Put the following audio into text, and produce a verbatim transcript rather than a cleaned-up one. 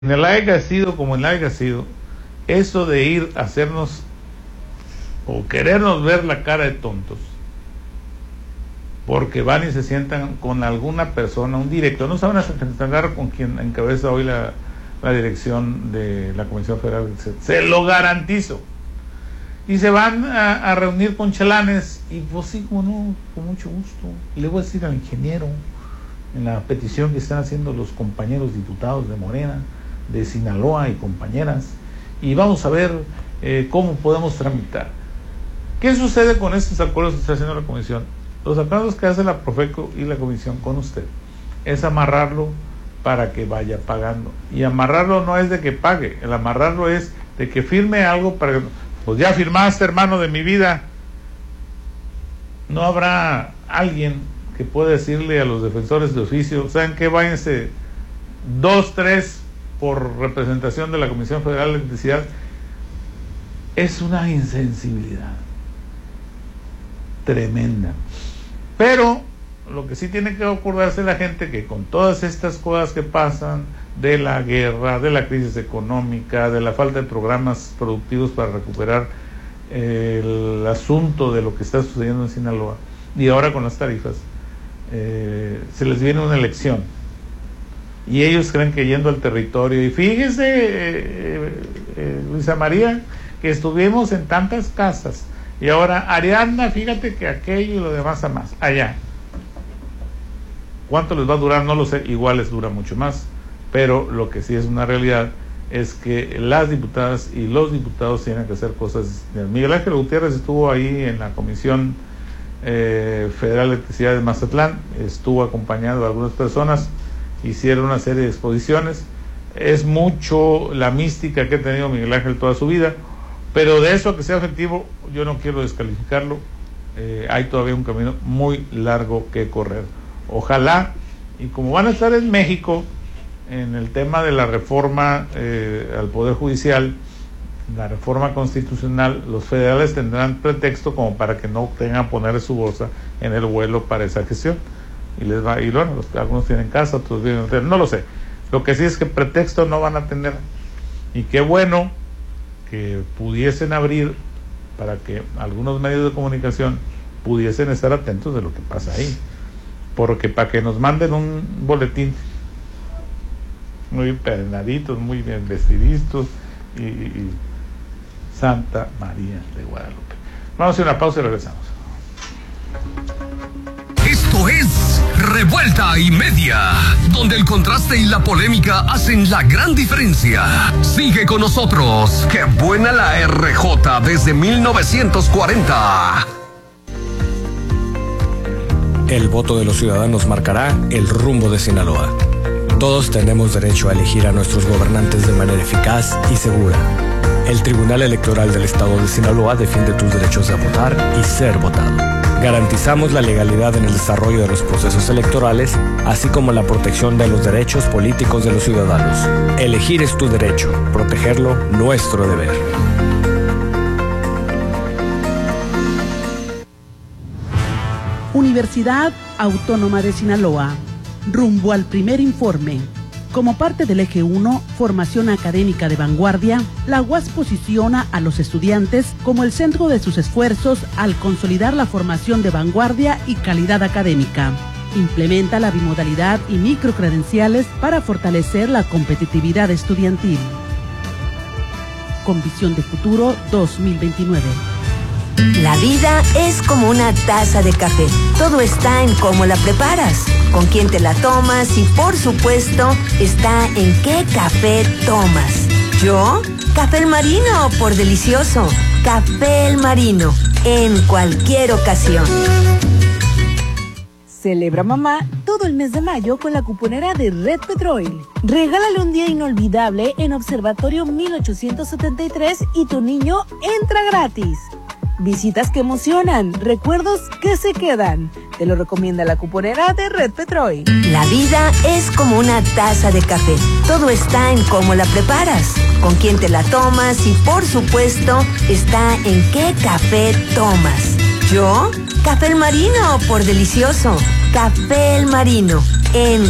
En el haya sido como en el haya sido, eso de ir a hacernos o querernos ver la cara de tontos, porque van y se sientan con alguna persona, un director, no saben sentar con quien encabeza hoy la, la dirección de la Comisión Federal, se lo garantizo, y se van a, a reunir con chalanes, y pues sí, como no, con mucho gusto, y le voy a decir al ingeniero, en la petición que están haciendo los compañeros diputados de Morena, de Sinaloa y compañeras, y vamos a ver eh, cómo podemos tramitar. ¿Qué sucede con estos acuerdos que está haciendo la comisión? Los acuerdos que hace la Profeco y la comisión con usted es amarrarlo para que vaya pagando, y amarrarlo no es de que pague, el amarrarlo es de que firme algo para que, pues ya firmaste, hermano de mi vida. No habrá alguien que pueda decirle a los defensores de oficio, ¿saben qué? Váyanse dos, tres por representación de la Comisión Federal de Electricidad. Es una insensibilidad tremenda. Pero lo que sí tiene que acordarse la gente, que con todas estas cosas que pasan, de la guerra, de la crisis económica, de la falta de programas productivos para recuperar eh, el asunto de lo que está sucediendo en Sinaloa, y ahora con las tarifas, eh, se les viene una elección, y ellos creen que yendo al territorio, y fíjese, eh, eh, Luisa María, que estuvimos en tantas casas, y ahora Ariadna, fíjate que aquello y lo demás a más, allá. ¿Cuánto les va a durar? No lo sé, igual les dura mucho más, pero lo que sí es una realidad es que las diputadas y los diputados tienen que hacer cosas. Miguel Ángel Gutiérrez estuvo ahí en la Comisión eh, Federal de Electricidad de Mazatlán, estuvo acompañado de algunas personas, hicieron una serie de exposiciones. Es mucho la mística que ha tenido Miguel Ángel toda su vida, pero de eso a que sea efectivo, yo no quiero descalificarlo. Eh, hay todavía un camino muy largo que correr. Ojalá, y como van a estar en México en el tema de la reforma eh, al Poder Judicial, la reforma constitucional, los federales tendrán pretexto como para que no tengan que poner su bolsa en el vuelo para esa gestión. Y les va, y bueno, los, algunos tienen casa, otros viven en hotel, no lo sé. Lo que sí es que pretexto no van a tener. Y qué bueno que pudiesen abrir para que algunos medios de comunicación pudiesen estar atentos de lo que pasa ahí. Porque para que nos manden un boletín muy bien peinaditos, muy bien vestiditos, y, y Santa María de Guadalupe. Vamos a hacer una pausa y regresamos. Esto es Revuelta y Media, donde el contraste y la polémica hacen la gran diferencia. Sigue con nosotros. ¡Qué buena la R J desde mil novecientos cuarenta! El voto de los ciudadanos marcará el rumbo de Sinaloa. Todos tenemos derecho a elegir a nuestros gobernantes de manera eficaz y segura. El Tribunal Electoral del Estado de Sinaloa defiende tus derechos de votar y ser votado. Garantizamos la legalidad en el desarrollo de los procesos electorales, así como la protección de los derechos políticos de los ciudadanos. Elegir es tu derecho, protegerlo, nuestro deber. Universidad Autónoma de Sinaloa, rumbo al primer informe. Como parte del eje uno, formación académica de vanguardia, la U A S posiciona a los estudiantes como el centro de sus esfuerzos al consolidar la formación de vanguardia y calidad académica. Implementa la bimodalidad y microcredenciales para fortalecer la competitividad estudiantil. Con visión de futuro dos mil veintinueve. La vida es como una taza de café. Todo está en cómo la preparas, con quién te la tomas y, por supuesto, está en qué café tomas. ¿Yo? Café El Marino, por delicioso. Café El Marino, en cualquier ocasión. Celebra mamá todo el mes de mayo con la cuponera de Red Petrol. Regálale un día inolvidable en Observatorio mil ochocientos setenta y tres y tu niño entra gratis. Visitas que emocionan, recuerdos que se quedan. Te lo recomienda la cuponera de Red Petrol. La vida es como una taza de café. Todo está en cómo la preparas, con quién te la tomas y, por supuesto, está en qué café tomas. ¿Yo? Café El Marino, por delicioso. Café El Marino, en